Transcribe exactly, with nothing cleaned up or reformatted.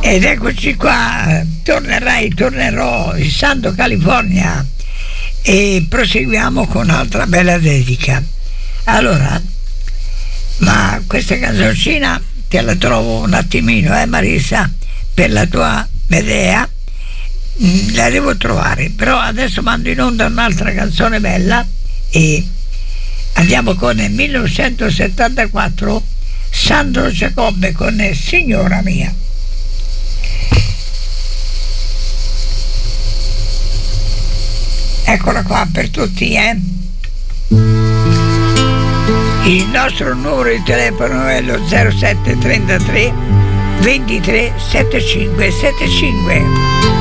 Ed eccoci qua, tornerai, tornerò in Santo California e proseguiamo con un'altra bella dedica. Allora, ma questa canzoncina te la trovo un attimino, eh Marisa, per la tua Medea, la devo trovare, però adesso mando in onda un'altra canzone bella e andiamo con il millenovecentosettantaquattro, Sandro Giacobbe con Signora Mia. Eccola qua per tutti, eh. Il nostro numero di telefono è lo zero sette trentatré ventitré settantacinque settantacinque.